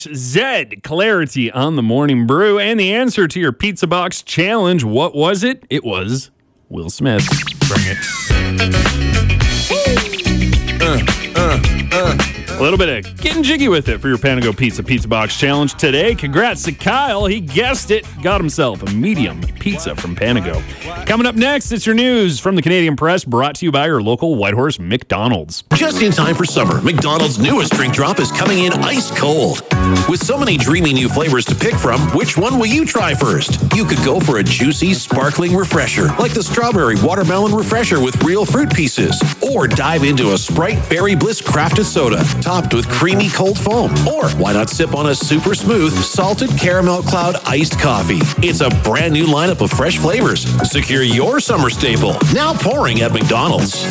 Zed, clarity on the morning brew, and the answer to your pizza box challenge. What was it? It was Will Smith. Bring it. A little bit of getting jiggy with it for your Panago Pizza Box Challenge today. Congrats to Kyle. He guessed it. Got himself a medium pizza from Panago. Coming up next, it's your news from the Canadian Press, brought to you by your local Whitehorse McDonald's. Just in time for summer, McDonald's newest drink drop is coming in ice cold. With so many dreamy new flavors to pick from, which one will you try first? You could go for a juicy, sparkling refresher, like the Strawberry Watermelon Refresher with real fruit pieces. Or dive into a Sprite Berry Bliss crafted soda, topped with creamy cold foam. Or why not sip on a super smooth, salted caramel cloud iced coffee? It's a brand new lineup of fresh flavors. Secure your summer staple, now pouring at McDonald's.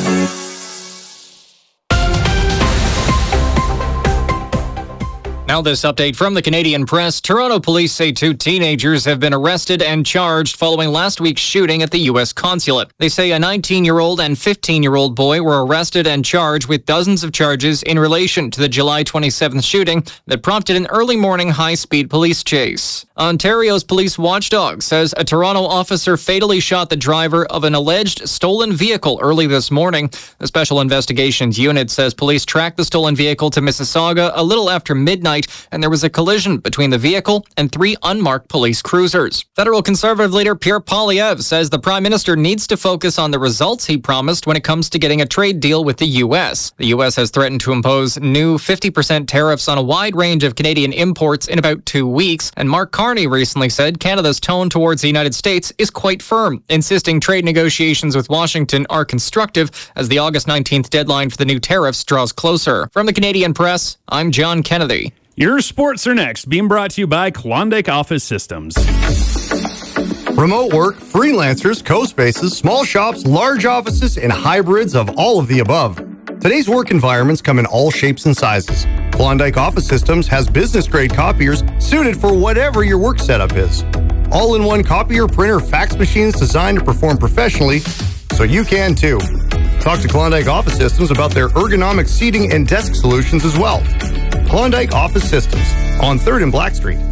Now this update from the Canadian Press. Toronto police say 2 teenagers have been arrested and charged following last week's shooting at the U.S. consulate. They say a 19-year-old and 15-year-old boy were arrested and charged with dozens of charges in relation to the July 27th shooting that prompted an early morning high-speed police chase. Ontario's police watchdog says a Toronto officer fatally shot the driver of an alleged stolen vehicle early this morning. The Special Investigations Unit says police tracked the stolen vehicle to Mississauga a little after midnight, and there was a collision between the vehicle and 3 unmarked police cruisers. Federal Conservative leader Pierre Poilievre says the Prime Minister needs to focus on the results he promised when it comes to getting a trade deal with the U.S. The U.S. has threatened to impose new 50% tariffs on a wide range of Canadian imports in about 2 weeks, and Mark Carney recently said Canada's tone towards the United States is quite firm, insisting trade negotiations with Washington are constructive as the August 19th deadline for the new tariffs draws closer. From the Canadian Press, I'm John Kennedy. Your sports are next, being brought to you by Klondike Office Systems. Remote work, freelancers, co-spaces, small shops, large offices, and hybrids of all of the above. Today's work environments come in all shapes and sizes. Klondike Office Systems has business-grade copiers suited for whatever your work setup is. All-in-one copier, printer, fax machines designed to perform professionally, so you can too. Talk to Klondike Office Systems about their ergonomic seating and desk solutions as well. Klondike Office Systems on 3rd and Black Street.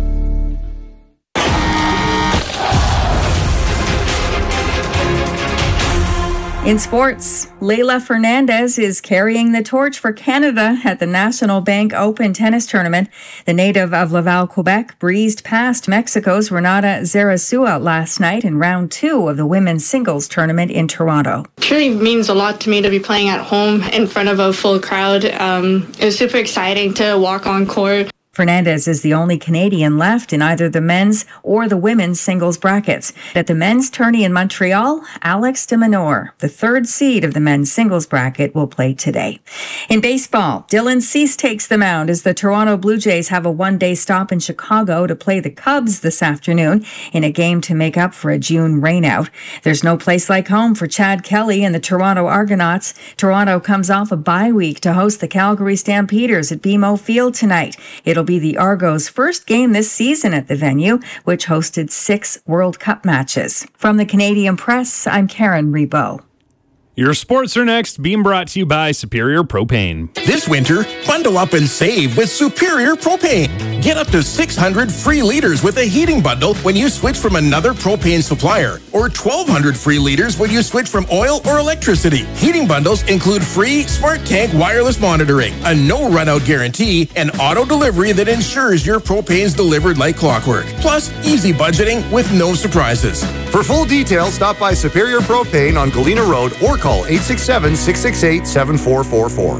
In sports, Leylah Fernandez is carrying the torch for Canada at the National Bank Open Tennis Tournament. The native of Laval, Quebec, breezed past Mexico's Renata Zarazua last night in round 2 of the women's singles tournament in Toronto. It really means a lot to me to be playing at home in front of a full crowd. It was super exciting to walk on court. Fernandez is the only Canadian left in either the men's or the women's singles brackets. At the men's tourney in Montreal, Alex de Minaur, the 3rd seed of the men's singles bracket, will play today. In baseball, Dylan Cease takes the mound as the Toronto Blue Jays have a 1-day stop in Chicago to play the Cubs this afternoon in a game to make up for a June rainout. There's no place like home for Chad Kelly and the Toronto Argonauts. Toronto comes off a bye week to host the Calgary Stampeders at BMO Field tonight. It'll be the Argos' first game this season at the venue, which hosted 6 World Cup matches. From the Canadian Press, I'm Karen Rebo. Your sports are next, being brought to you by Superior Propane. This winter, bundle up and save with Superior Propane. Get up to 600 free liters with a heating bundle when you switch from another propane supplier, or 1,200 free liters when you switch from oil or electricity. Heating bundles include free Smart Tank wireless monitoring, a no run-out guarantee, and auto delivery that ensures your propane's delivered like clockwork. Plus, easy budgeting with no surprises. For full details, stop by Superior Propane on Galena Road or call 867-668-7444.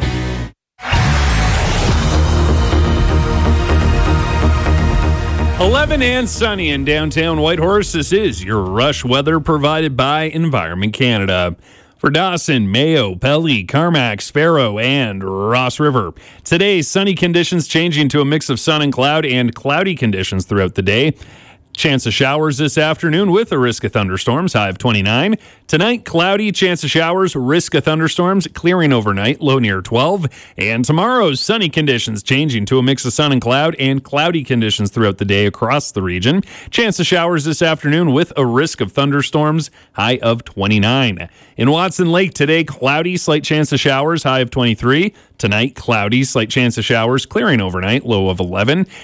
$11 and sunny in downtown Whitehorse. This is your rush weather provided by Environment Canada. For Dawson, Mayo, Pelly, Carmack, Sparrow, and Ross River. Today, sunny conditions changing to a mix of sun and cloud and cloudy conditions throughout the day. Chance of showers this afternoon with a risk of thunderstorms, high of 29. Tonight, cloudy, chance of showers, risk of thunderstorms, clearing overnight, low near 12. And tomorrow's sunny conditions changing to a mix of sun and cloudy conditions throughout the day across the region. Chance of showers this afternoon with a risk of thunderstorms, high of 29. In Watson Lake today, cloudy, slight chance of showers, high of 23. Tonight, cloudy, slight chance of showers, clearing overnight, low of 11.